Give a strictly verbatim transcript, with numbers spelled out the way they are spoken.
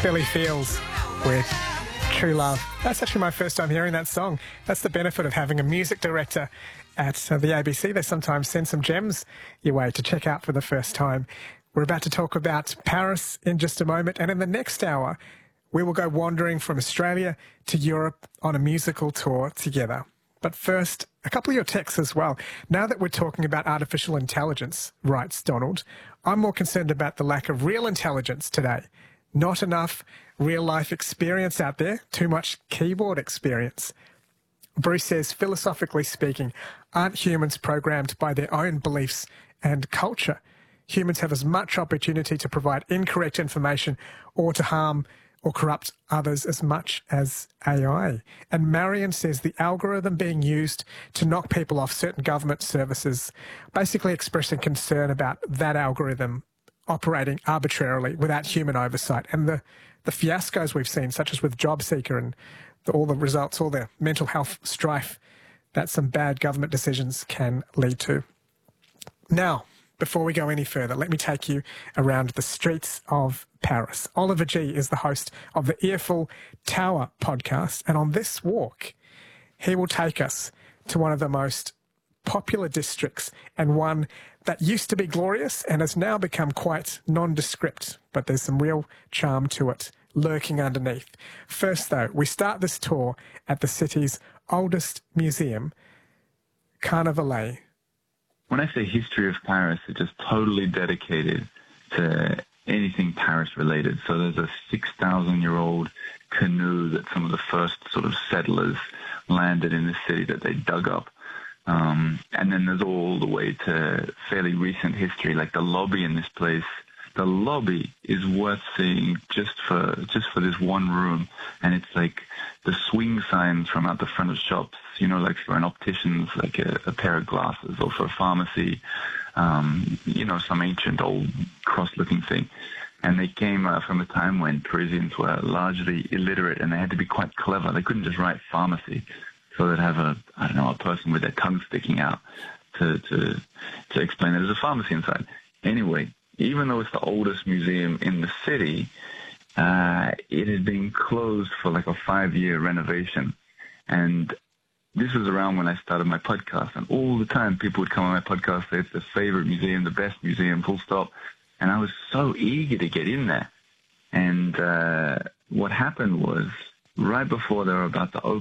Billy Fields with True Love. That's actually my first time hearing that song. That's the benefit of having a music director at uh, the A B C. They sometimes send some gems your way to check out for the first time. We're about to talk about Paris in just a moment, and in the next hour, we will go wandering from Australia to Europe on a musical tour together. But first, a couple of your texts as well. Now that we're talking about artificial intelligence, writes Donald, I'm more concerned about the lack of real intelligence today. Not enough real-life experience out there, too much keyboard experience. Bruce says, philosophically speaking, aren't humans programmed by their own beliefs and culture? Humans have as much opportunity to provide incorrect information or to harm or corrupt others as much as A I. And Marion says the algorithm being used to knock people off certain government services, basically expressing concern about that algorithm operating arbitrarily without human oversight. And the, the fiascos we've seen, such as with JobSeeker and the, all the results, all the mental health strife that some bad government decisions can lead to. Now, before we go any further, let me take you around the streets of Paris. Oliver G. is the host of the Earful Tower podcast, and on this walk, he will take us to one of the most popular districts and one that used to be glorious and has now become quite nondescript, but there's some real charm to it lurking underneath. First, though, we start this tour at the city's oldest museum, Carnavalet. When I say history of Paris, it's just totally dedicated to anything Paris-related. So there's a six thousand year old canoe that some of the first sort of settlers landed in the city that they dug up. Um, and then there's all the way to fairly recent history, like the lobby in this place. The lobby is worth seeing just for just for this one room, and it's like the swing signs from out the front of shops, you know, like for an optician's, like a, a pair of glasses, or for a pharmacy, um, you know, some ancient old cross-looking thing. And they came uh, from a time when Parisians were largely illiterate, and they had to be quite clever. They couldn't just write pharmacy. So they'd have a, I don't know, a person with their tongue sticking out to, to, to explain that there's a pharmacy inside. Anyway, even though it's the oldest museum in the city, uh, it has been closed for like a five-year renovation. And this was around when I started my podcast. And all the time people would come on my podcast, say it's their favorite museum, the best museum, full stop. And I was so eager to get in there. And uh, what happened was, right before they were about to open,